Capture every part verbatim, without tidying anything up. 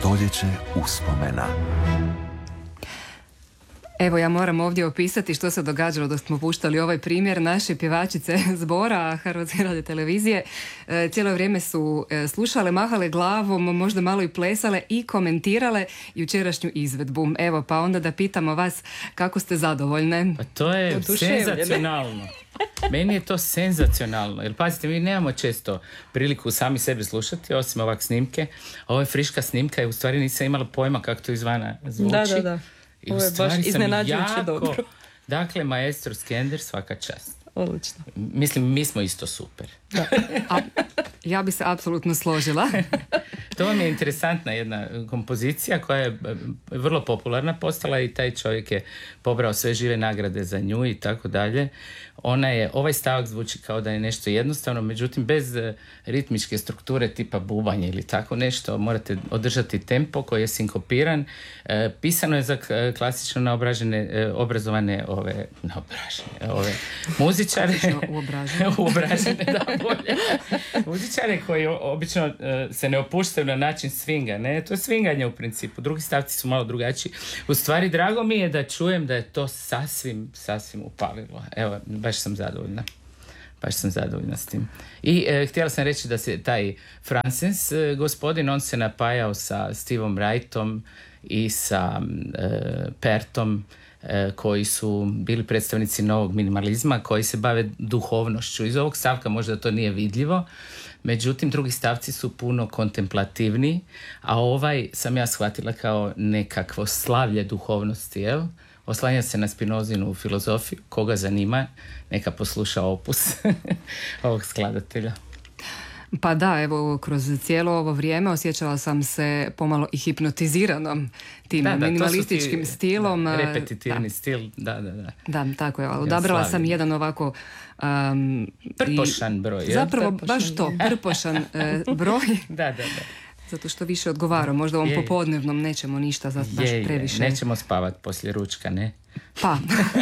Stoljeće uspomena. Evo, ja moram ovdje opisati što se događalo dok smo puštali ovaj primjer. Naše pjevačice zbora Hrvatske radiotelevizije e, cijelo vrijeme su e, slušale, mahale glavom, možda malo i plesale i komentirale jučerašnju izvedbu. Evo, pa onda da pitamo vas kako ste zadovoljne. Pa to je senzacionalno. Meni je to senzacionalno. Jer pazite, mi nemamo često priliku sami sebe slušati, osim ovak snimke. Ovo je friška snimka i u stvari nisam imala pojma kako to izvana zvuči. Da, da, da. I ovo je baš iznenađujuće dobro. Dakle, maestro Skender, svaka čast. Odlično. Mislim, mi smo isto super. Da. A, ja bi se apsolutno složila. To vam je interesantna jedna kompozicija koja je vrlo popularna postala i taj čovjek je pobrao sve žive nagrade za nju i tako dalje. Ona je, ovaj stavak zvuči kao da je nešto jednostavno, međutim bez ritmičke strukture tipa bubanje ili tako nešto, morate održati tempo koji je sinkopiran. E, pisano je za klasično naobražene, obrazovane ove, naobražene, ove muzičare. Uobražene. Uobražene, da, bolje. Muzičare koji obično uh, se ne opuštaju na način swinga, ne? To je swinganje u principu. Drugi stavci su malo drugačiji. U stvari, drago mi je da čujem da je to sasvim, sasvim upalilo. Evo, baš sam zadovoljna. Baš sam zadovoljna s tim. I e, htjela sam reći da se taj Francis, e, gospodin, on se napajao sa Steveom Wrightom i sa e, Pertom, e, koji su bili predstavnici novog minimalizma, koji se bave duhovnošću. Iz ovog stavka možda to nije vidljivo, međutim drugi stavci su puno kontemplativni, a ovaj sam ja shvatila kao nekakvo slavlje duhovnosti, jel? Oslanja se na Spinozinu filozofiju, koga zanima, neka posluša opus ovog skladatelja. Pa da, evo, kroz cijelo ovo vrijeme osjećala sam se pomalo i hipnotiziranom tim da, da, minimalističkim ti, stilom. Da, repetitivni da. stil, da, da, da. Da, tako je, ali odabrala sam jedan ovako... Um, prpošan broj. Je? Zapravo, Prpošan. baš to, prpošan uh, broj. Da, da, da. Zato što više odgovara. Možda ovom je, popodnevnom nećemo ništa za baš je, previše. Nećemo spavat poslije ručka, ne? Pa.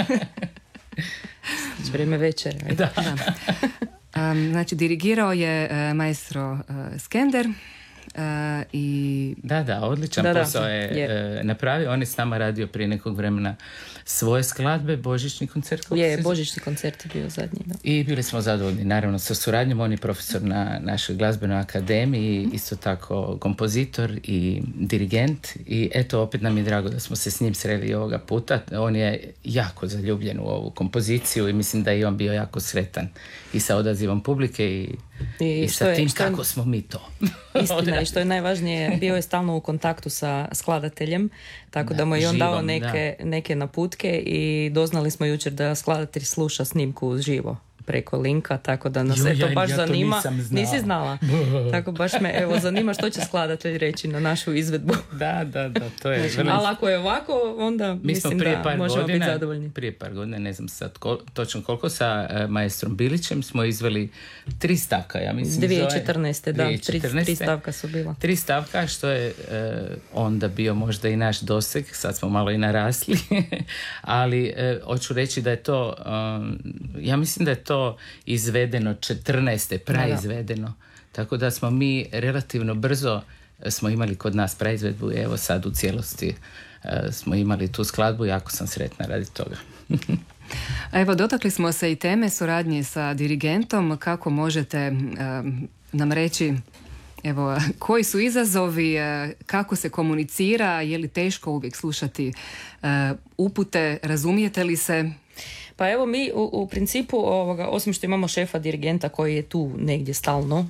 Vrijeme večere. Da. Da. Um, znači, dirigirao je uh, maestro uh, Skender uh, i... Da, da, odličan da, posao da, je, je. Uh, napravio. On je s nama radio prije nekog vremena svoje skladbe, božićni koncert. Je, se... božićni koncert je bio zadnji. Da. I bili smo zadovoljni, naravno, sa suradnjom. On je profesor na našoj glazbenoj akademiji, isto tako kompozitor i dirigent. I eto, opet nam je drago da smo se s njim sreli ovoga puta. On je jako zaljubljen u ovu kompoziciju i mislim da je on bio jako sretan i sa odazivom publike i, i, i sa je, tim kako je, smo mi to. Istina, i što je najvažnije, bio je stalno u kontaktu sa skladateljem, tako da, da mu je on živom, dao neke, neke naputke i doznali smo jučer da skladatelj sluša snimku živo preko linka, tako da nas jo, to ja, baš ja zanima. To nisi znala? Tako baš me evo zanima što će skladatelj reći na našu izvedbu. Da, da, da, to je vrlo... Ali ako je ovako, onda mi mislim da možemo godina, biti zadovoljni. Prije par godina, ne znam sad kol, točno koliko, sa uh, maestrom Bilićem smo izveli tri stavka, ja mislim. dvije tisuće četrnaeste da, tri, tri stavka su bila. Tri stavka, što je uh, onda bio možda i naš doseg, sad smo malo i narasli, ali uh, hoću reći da je to, um, ja mislim da je to izvedeno četrnaeste praizvedeno. Da, da. Tako da smo mi relativno brzo smo imali kod nas praizvedbu i evo sad u cijelosti uh, smo imali tu skladbu, jako sam sretna radi toga. Evo, dotakli smo se i teme suradnje sa dirigentom. Kako možete um, nam reći, evo, koji su izazovi, kako se komunicira, je li teško uvijek slušati uh, upute, razumijete li se? Pa evo mi u, u principu ovoga, osim što imamo šefa dirigenta koji je tu negdje stalno,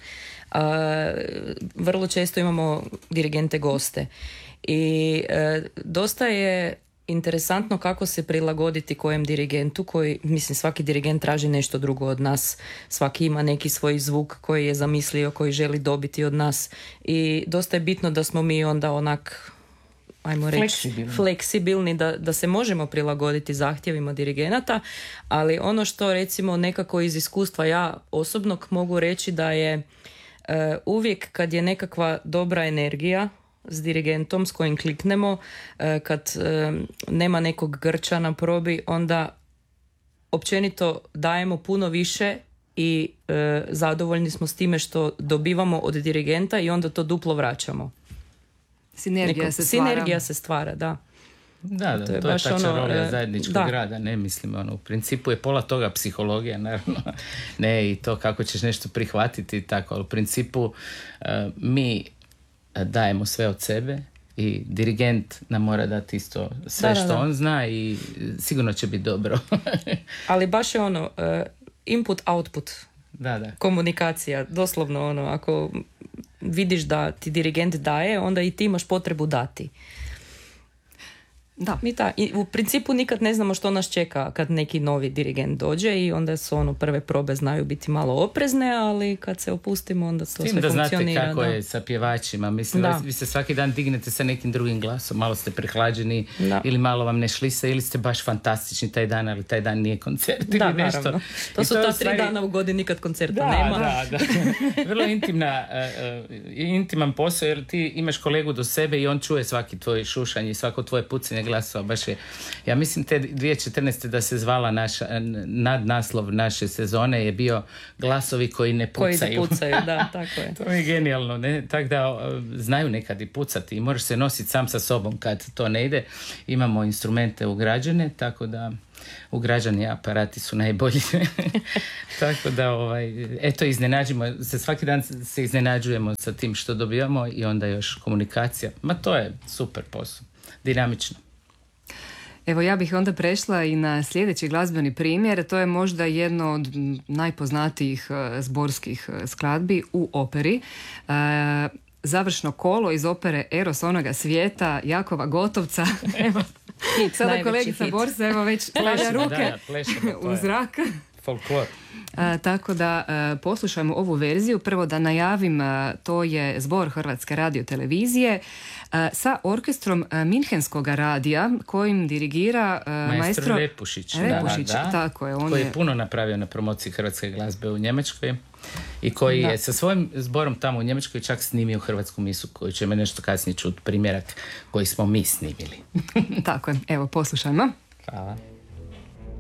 a, vrlo često imamo dirigente goste i a, dosta je interesantno kako se prilagoditi kojem dirigentu, koji, mislim, svaki dirigent traži nešto drugo od nas, svaki ima neki svoj zvuk koji je zamislio, koji želi dobiti od nas i dosta je bitno da smo mi onda onak, ajmo reći, fleksibilni, fleksibilni da, da se možemo prilagoditi zahtjevima dirigenata, ali ono što recimo nekako iz iskustva ja osobnog mogu reći da je uh, uvijek kad je nekakva dobra energija s dirigentom s kojim kliknemo, uh, kad uh, nema nekog grča na probi, onda općenito dajemo puno više i uh, zadovoljni smo s time što dobivamo od dirigenta i onda to duplo vraćamo. Sinergija neko- se stvara. Sinergija se stvara, da. Da, da, To to je je, baš ta ono, čarolija e, zajedničkog da. rada, ne mislim, ono, u principu je pola toga psihologija, naravno, ne i to kako ćeš nešto prihvatiti i tako, ali u principu e, mi dajemo sve od sebe i dirigent nam mora dati isto sve Da, da, što da. on zna i sigurno će biti dobro. Ali baš je ono, e, input, output, Da, da. komunikacija, doslovno ono, ako vidiš da ti dirigent daje, onda i ti imaš potrebu dati. Da. Mi ta, i u principu nikad ne znamo što nas čeka kad neki novi dirigent dođe i onda su ono prve probe znaju biti malo oprezne, ali kad se opustimo onda to S tim sve da znate funkcionira. kako da. je sa pjevačima, mislim, Da. vi se svaki dan dignete sa nekim drugim glasom, malo ste prehlađeni Da. ili malo vam ne šlise ili ste baš fantastični taj dan, ali taj dan nije koncert ili Da, nešto. naravno. To I su je ta u tri stvari- dana u godini kad koncerta Da, nema. da, da. Vrlo intimna, uh, uh, intiman posao jer ti imaš kolegu do sebe i on čuje svaki tvoj šušanj i svako tvoje pucanje glasova. Baš je, ja mislim te dvije tisuće četrnaeste da se zvala naša, nadnaslov naše sezone je bio glasovi koji ne Koji pucaju. ne pucaju, da, tako je. To je genijalno, ne? Tako da uh, znaju nekad i pucati i moraš se nositi sam sa sobom kad to ne ide. Imamo instrumente ugrađene, tako da ugrađeni aparati su najbolji. Tako da, ovaj, eto, iznenađujemo se, svaki dan se iznenađujemo sa tim što dobivamo i onda još komunikacija. Ma to je super posao, dinamično. Evo ja bih onda prešla i na sljedeći glazbeni primjer, to je možda jedno od m, najpoznatijih e, zborskih e, skladbi u operi. E, završno kolo iz opere Eros onoga svijeta, Jakova Gotovca. Evo, sada najveći kolegica hit. Borsa evo već stavlja Plešemo, ruke da, da, plešemo, to u je zrak. folklor. A, tako da a, poslušajmo ovu verziju. Prvo da najavim, a, to je zbor Hrvatske radiotelevizije a, sa orkestrom a, Minhenskog radija kojim dirigira a, Maestro maestro Repušić. Repušić, da, da, tako je. On koji je je puno napravio na promociji hrvatske glazbe u Njemačkoj i koji Da. je sa svojim zborom tamo u Njemačkoj čak snimio hrvatsku misu koju ćemo nešto kasnije čuti primjerak koji smo mi snimili. tako je. Evo, poslušajmo. Hvala.